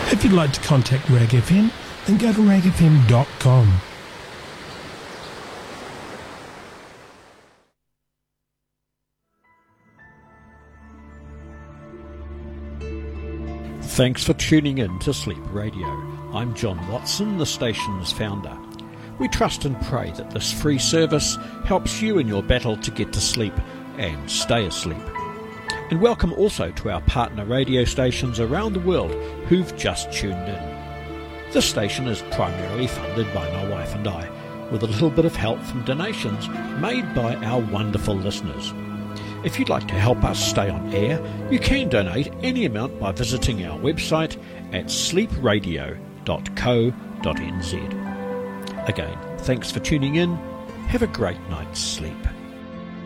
If you'd like to contact Rag FM, then go to ragfm.com. Thanks for tuning in to Sleep Radio. I'm John Watson, the station's founder. We trust and pray that this free service helps you in your battle to get to sleep and stay asleep. And welcome also to our partner radio stations around the world who've just tuned in. This station is primarily funded by my wife and I, with a little bit of help from donations made by our wonderful listeners. If you'd like to help us stay on air, you can donate any amount by visiting our website at sleepradio.co.nz. Again, thanks for tuning in. Have a great night's sleep.